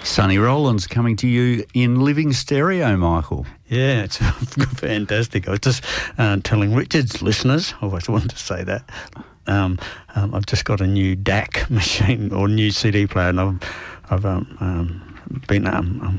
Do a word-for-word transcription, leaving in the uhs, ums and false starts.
Sonny Rollins coming to you in living stereo, Michael. Yeah, it's fantastic. I was just uh, telling Richard's listeners, I always wanted to say that, um, um, I've just got a new D A C machine or new C D player, and I've, I've um, um, been um, um,